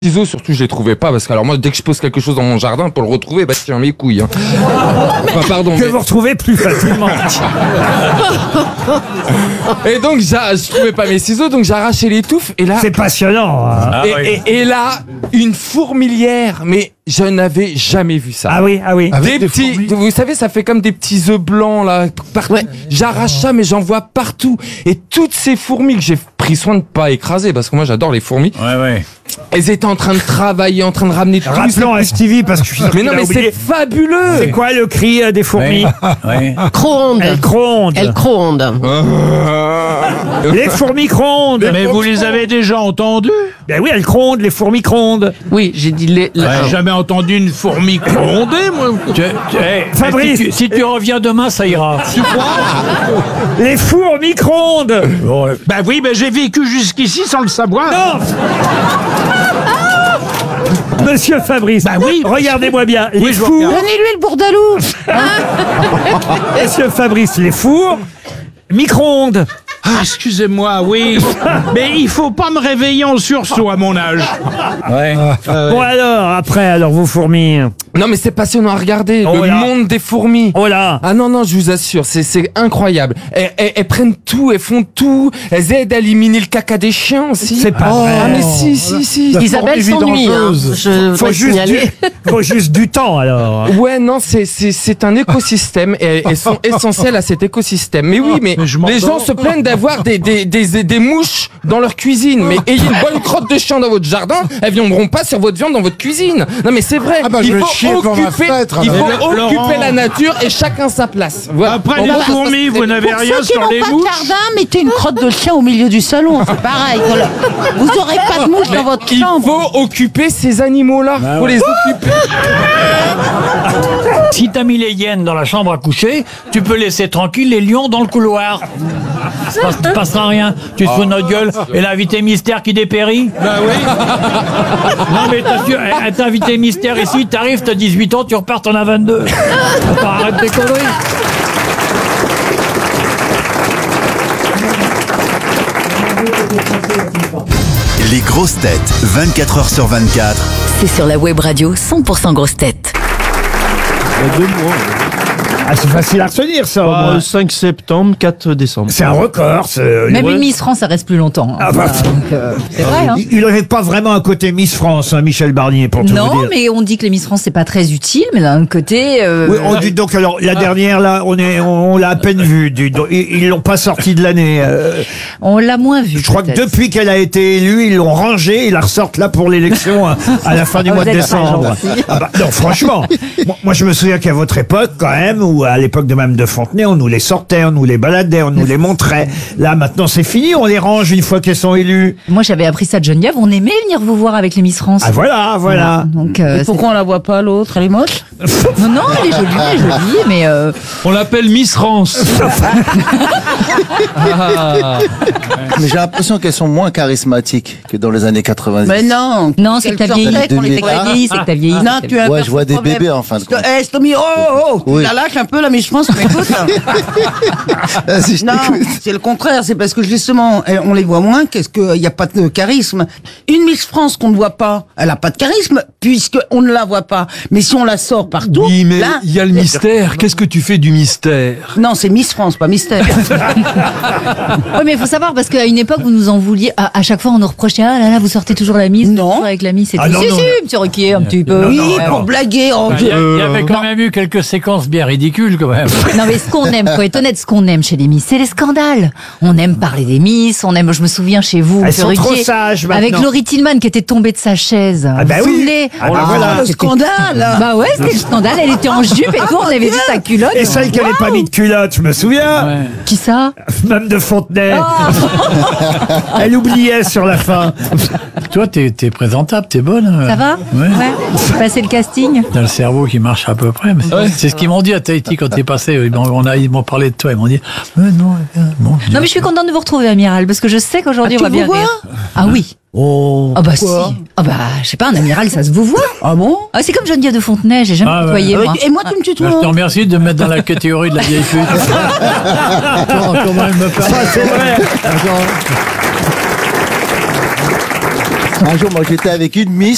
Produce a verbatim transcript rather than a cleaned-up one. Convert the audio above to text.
ciseaux, surtout, je les trouvais pas, parce que alors moi, dès que je pose quelque chose dans mon jardin, pour le retrouver, bah tiens mes couilles. Hein. Enfin, pardon. Que mais... vous retrouvez plus facilement. Et donc, je trouvais pas mes ciseaux, donc j'ai arraché les touffes, et là... C'est passionnant. Hein. Ah, et, oui. et, et là, une fourmilière, mais je n'avais jamais vu ça. Ah oui, ah oui. Des, des petits, fourmis. Vous savez, ça fait comme des petits œufs blancs là. Partout. Ouais. J'arrache ça, mais j'en vois partout. Et toutes ces fourmis que j'ai pris soin de pas écraser, parce que moi j'adore les fourmis. Ouais, ouais. Elles étaient en train de travailler, en train de ramener tout. Rappelons à Stevie parce que je suis. Mais non, mais c'est fabuleux. C'est quoi le cri des fourmis? Ouais. Cronde. Elles crondent. Elles crondent. Les fourmis crondent. Mais vous les avez déjà entendues? Ben oui, elles crondent, les fourmis crondent. Oui, j'ai dit les. J'ai ouais, jamais entendu une fourmi gronder, moi. Tu, tu, hey, Fabrice, si tu, si tu reviens demain, ça ira. Tu crois? Les fourmis crondent. Bon, euh, bah oui, mais j'ai vécu jusqu'ici sans le savoir. Non. Monsieur Fabrice, bah oui, regardez-moi bien. Oui, les je fours. Donnez-lui le bourdalou. Monsieur Fabrice, les fours, micro-ondes. Ah, excusez-moi, oui. Mais il faut pas me réveiller en sursaut à mon âge. Ouais. Euh, bon alors, après, alors vous fourmis. Non mais c'est passionnant à regarder, oh le là. monde des fourmis. Oh là. Ah non, non, je vous assure, c'est, c'est incroyable. Elles, elles, elles prennent tout, elles font tout, elles aident à éliminer le caca des chiens aussi. C'est pas oh. vrai. Ah mais si, si, si. Isabelle s'ennuie, hein. Je faut, juste du, faut juste du temps alors. Ouais, non, c'est, c'est, c'est un écosystème et elles sont essentielles à cet écosystème. Mais oui, mais, mais les gens se plaignent d'avoir des, des, des, des, des mouches dans leur cuisine. Mais ayez une bonne crotte de chien dans votre jardin, elles viendront pas sur votre viande dans votre cuisine. Non mais c'est vrai, ah bah, il faut occuper, fenêtre, il faut le, occuper Laurent. la nature et chacun sa place. Voilà. Après les fourmis, vous n'avez rien sur les mouches. Pour ceux qui n'ont pas de jardin, mettez une crotte de chien au milieu du salon, c'est pareil. Vous n'aurez pas de mouches dans votre il chambre. Il faut occuper ces animaux-là, il bah faut ouais. les occuper. Si t'as mis les hyènes dans la chambre à coucher, tu peux laisser tranquille les lions dans le couloir. Ça ne passera rien. Tu te fous de notre gueule. Et l'invité mystère qui dépérit? Bah oui. Non mais t'as, t'as invité mystère ici, t'arrives, t'as dix-huit ans, tu repars, t'en as vingt-deux. Attends, arrête tes conneries. Les grosses têtes, vingt-quatre heures sur vingt-quatre. C'est sur la web radio cent pour cent grosses têtes. Il y a deux mois. Ah, c'est facile à retenir ça. Bah, cinq septembre, quatre décembre. C'est un record. C'est... Même ouais. une Miss France, ça reste plus longtemps. Hein. Ah bah, donc, euh, c'est vrai. Hein. Il n'aurait pas vraiment un côté Miss France, hein, Michel Barnier, pour tout non, vous dire. Non, mais on dit que les Miss France c'est pas très utile, mais d'un côté. Euh... Oui, on dit donc alors la dernière là, on est, on, on l'a à peine vue. Du, ils l'ont pas sortie de l'année. Euh, on l'a moins vue. Je crois que depuis qu'elle a été élue, ils l'ont rangée, ils la ressortent là pour l'élection à, à la fin du mois de décembre. Ah bah, non, franchement, moi, moi je me souviens qu'à votre époque quand même, ou à l'époque de Mme de Fontenay, on nous les sortait, on nous les baladait, on nous les montrait. Là, maintenant, c'est fini, on les range une fois qu'elles sont élues. Moi, j'avais appris ça de Geneviève, on aimait venir vous voir avec les Miss France. Ah voilà, voilà. Donc, euh, pourquoi on la voit pas, l'autre? Elle est moche? Non, non, elle est jolie, elle est jolie, mais... Euh... On l'appelle Miss France. ah. Mais j'ai l'impression qu'elles sont moins charismatiques que dans les années quatre-vingt-dix. Mais non. Non, c'est que t'as vieilli. C'est que t'as vieilli, c'est que t'as vieilli. Non, tu as ouais, je vois des bébés en fin de compte. Eh, Stomy, oh, oh, oh. Oui. La lâche un peu, la Miss France, tu m'écoutes? Vas-y, non, c'est le contraire, c'est parce que justement, on les voit moins, qu'est-ce qu'il n'y a pas de charisme. Une Miss France qu'on ne voit pas, elle n'a pas de charisme, puisqu'on ne la voit pas. Mais si on la sort partout... Oui, mais là, il y a le mystère. Qu'est-ce que tu fais du mystère? Non, c'est Miss France, pas mystère. Oui, mais il faut savoir, parce qu'à une époque, vous nous en vouliez, à, à chaque fois, on nous reprochait, ah là là, vous sortez toujours la Miss. Non. Avec la Miss et ah tout. Non, si, non, si, non. monsieur Ruquier, un petit peu. Oui, non, pour non. blaguer. Oh, Il y, a, il y avait quand même eu quelques séquences bien ridicules, quand même. Non, mais ce qu'on aime, faut être honnête, ce qu'on aime chez les Miss, c'est les scandales. On aime parler des Miss, on aime, je me souviens chez vous, elles sont Ruquier, trop sages maintenant. avec Laurie Tillman qui était tombée de sa chaise. Ah bah vous oui. souvenez Ah bah ah, voilà. le scandale. Bah ouais, c'était le scandale. Elle était en jupe et tout, on avait vu sa culotte. Et celle qui n'avait pas mis de culotte, je me souviens. Ouais. Qui ça? Mme de Fontenay. Oh. Elle oubliait sur la fin. Toi, t'es, t'es présentable, t'es bonne. Ça va? Ouais. Ouais. J'ai passé le casting. T'as le cerveau qui marche à peu près. Mais c'est, ouais. c'est ce qu'ils m'ont dit à Tahiti quand t'es passé. Ils m'ont, on a, ils m'ont parlé de toi. Ils m'ont dit, ouais, non, bon. Non, mais je suis contente de vous retrouver, Amiral, parce que je sais qu'aujourd'hui, Ah, on va bien vous rire. Ah oui. Oh. Ah bah si. Ah bah, je sais pas, un amiral, ça se vous voit. Ah bon? Ah, c'est comme Geneviève de Fontenay, j'ai jamais Ah, côtoyé, ouais. moi. Et moi, tu me tutoies? Je te remercie de me mettre dans la catégorie de la vieille pute. Comment, comment elle me parle? Ça, c'est vrai. Un jour, moi, j'étais avec une Miss.